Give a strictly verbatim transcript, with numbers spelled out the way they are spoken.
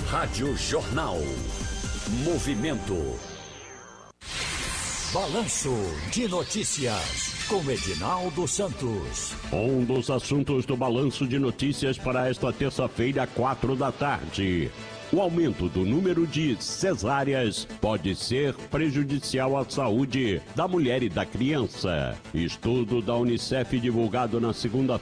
Rádio Jornal. Movimento. Balanço de Notícias, com Edinaldo Santos. Um dos assuntos do Balanço de Notícias para esta terça-feira, quatro da tarde. O aumento do número de cesáreas pode ser prejudicial à saúde da mulher e da criança. Estudo da Unicef divulgado na segunda